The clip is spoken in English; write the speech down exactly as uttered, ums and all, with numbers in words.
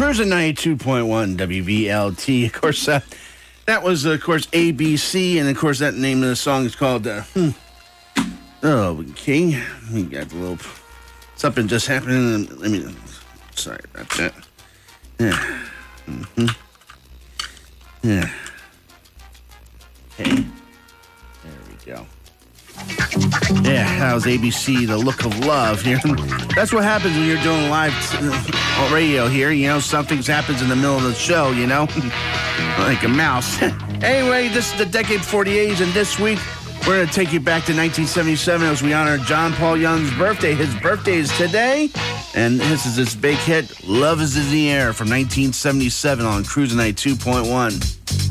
Cruising ninety-two point one W V L T. Of course, uh, that was, uh, of course, A B C. And, of course, that name of the song is called, uh, hmm. oh, okay. We got a little, something just happened. Let me, sorry about that. Yeah. Mm-hmm. Yeah. Okay. There we go. Yeah, that was A B C, The Look of Love here. That's what happens when you're doing live uh, radio here. You know, something happens in the middle of the show, you know? Like a mouse. Anyway, this is the Decade forty-eights, and this week we're going to take you back to nineteen seventy-seven as we honor John Paul Young's birthday. His birthday is today, and this is his big hit, Love is in the Air, from nineteen seventy-seven on Cruising ninety-two point one.